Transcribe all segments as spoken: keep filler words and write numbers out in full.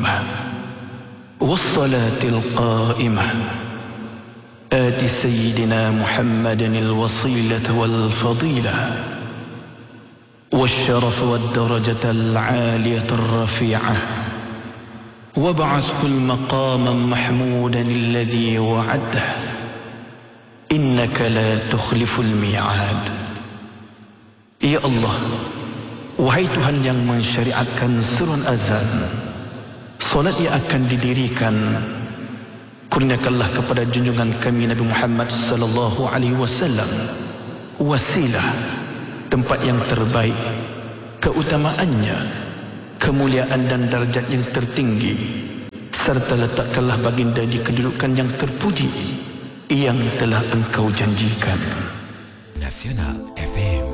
الدائمة والصلاة القائمة آت سيدنا محمد الوصيلة والفضيلة والشرف والدرجة العالية الرفيعة وابعثه المقام محمودا الذي وعده إنك لا تخلف الميعاد. Ya Allah, wahai Tuhan yang mensyariatkan surun azan, solat yang akan didirikan, kurniakanlah kepada junjungan kami Nabi Muhammad sallallahu alaihi wasallam wasilah, tempat yang terbaik, keutamaannya, kemuliaan dan darjat yang tertinggi, serta letakkanlah baginda di kedudukan yang terpuji yang telah engkau janjikan. Nasional F M.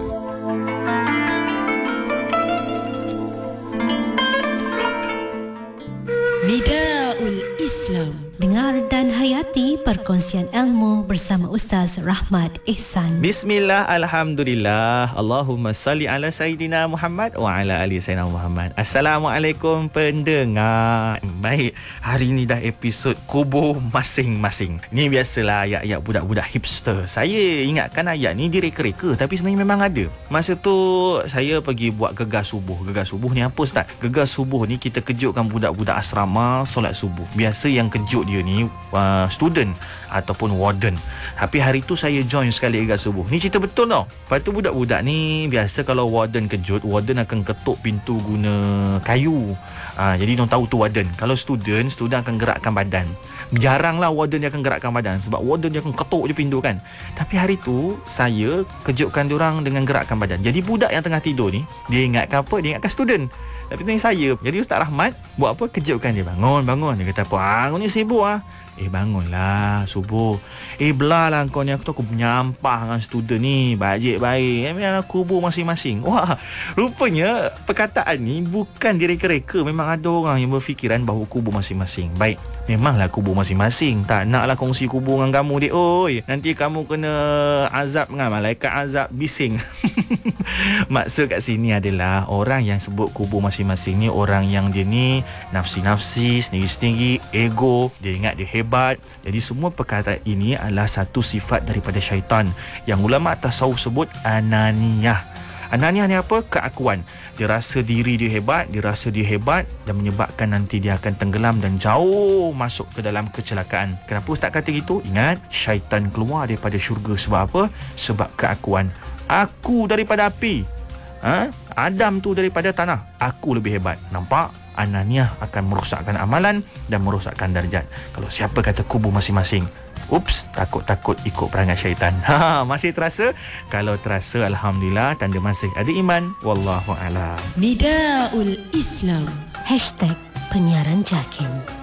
Nidaul Islam. Dengar dan hayati perkongsian ilmu bersama Ustaz Rahmat Ehsan. Bismillah, Alhamdulillah, Allahumma salli ala Sayyidina Muhammad wa ala ali Sayyidina Muhammad. Assalamualaikum pendengar. Baik, hari ni dah episod kubur masing-masing. Ni biasalah ayat-ayat budak-budak hipster. Saya ingatkan ayat ni direka-reka, tapi sebenarnya memang ada. Masa tu saya pergi buat gegar subuh. Gegar subuh ni apa Ustaz? Gegar subuh ni kita kejutkan budak-budak asrama solat subuh. Biasa yang kejut dia ni uh, student ataupun warden. Tapi hari tu saya join sekali gegar subuh. Ni cerita betul tau. Lepas tu budak-budak ni biasa kalau warden kejut, warden akan ketuk pintu guna kayu. uh, Jadi diorang tahu tu warden. Kalau student, student akan gerakkan badan. Jaranglah warden dia akan gerakkan badan, sebab warden dia akan ketuk je pintu kan. Tapi hari tu saya kejutkan diorang dengan gerakkan badan. Jadi budak yang tengah tidur ni, dia ingatkan apa? Dia ingatkan student. Tapi tanya saya. Jadi Ustaz Rahmat buat apa? Kejutkan dia. Bangun, bangun. Dia kata apa? Ah, kau ni sibuk ah. Eh, bangunlah subuh. Eh, belah lah kau ni. Aku tu aku menyampah dengan student ni. Baik-baik. Eh, memang kubur masing-masing. Wah, rupanya perkataan ni bukan direka-reka. Memang ada orang yang berfikiran bahawa kubur masing-masing. Baik, memanglah kubur masing-masing. Tak naklah kongsi kubur dengan kamu dia. Oi, nanti kamu kena azab dengan malaikat azab bising. Maksud kat sini adalah orang yang sebut kubur masing-masing ni orang yang dia ni nafsi-nafsi, sendiri-sendiri, ego, dia ingat dia hebat. Jadi semua perkataan ini adalah satu sifat daripada syaitan yang ulama tasawuf sebut ananiyah. Ananiyah ni apa? Keakuan. Dia rasa diri dia hebat, dia rasa dia hebat dan menyebabkan nanti dia akan tenggelam dan jauh masuk ke dalam kecelakaan. Kenapa Ustaz kata gitu? Ingat, syaitan keluar daripada syurga sebab apa? Sebab keakuan. Aku daripada api, ha? Adam tu daripada tanah. Aku lebih hebat. Nampak? Ananiyah akan merosakkan amalan dan merosakkan darjat. Kalau siapa kata kubur masing-masing, ups, takut-takut ikut perangai syaitan. Ha, masih terasa? Kalau terasa, Alhamdulillah, tanda masih ada iman. Wallahu'alam. Nidaul Islam. Hashtag penyiaran Jakin.